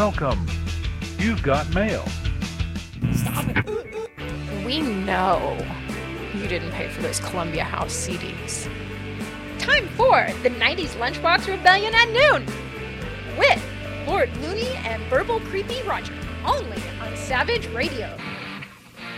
Welcome. You've got mail. Stop it. We know you didn't pay for those Columbia House CDs. Time for the 90s Lunchbox Rebellion at noon with Lord Looney and Verbal Creepy Roger, only on Savage Radio.